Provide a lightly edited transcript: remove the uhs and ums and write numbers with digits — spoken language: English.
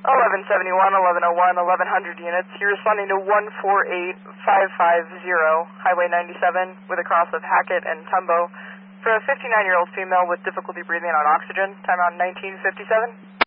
1171, 1101, 1100 units. You're responding to 148550, Highway 97, with a cross of Hackett and Tumbo, for a 59-year-old female with difficulty breathing on oxygen. Timeout 1957.